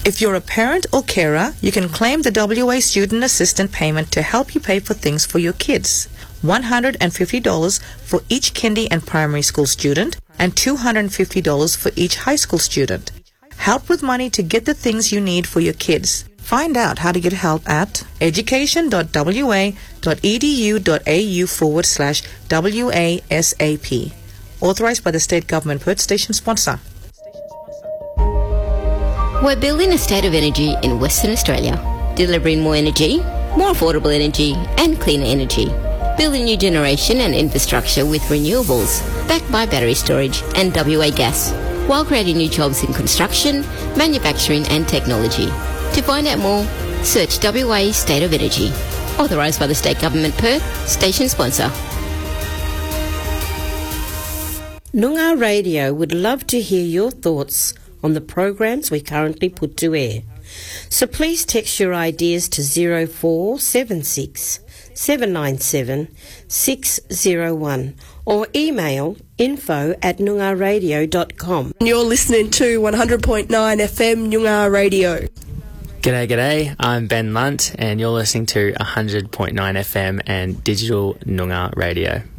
If you're a parent or carer, you can claim the WA Student Assistant payment to help you pay for things for your kids. $150 for each kindy and primary school student and $250 for each high school student. Help with money to get the things you need for your kids. Find out how to get help at education.wa.edu.au/WASAP. Authorised by the State Government, Perth Station sponsor. We're building a state of energy in Western Australia, delivering more energy, more affordable energy and cleaner energy. Building new generation and infrastructure with renewables, backed by battery storage and WA Gas, while creating new jobs in construction, manufacturing and technology. To find out more, search WA State of Energy. Authorised by the State Government, Perth, station sponsor. Noongar Radio would love to hear your thoughts on the programs we currently put to air. So please text your ideas to 0476 797 601 or email info@noongarradio.com. You're listening to 100.9 FM Noongar Radio. G'day, I'm Ben Lunt and you're listening to 100.9 FM and Digital Noongar Radio.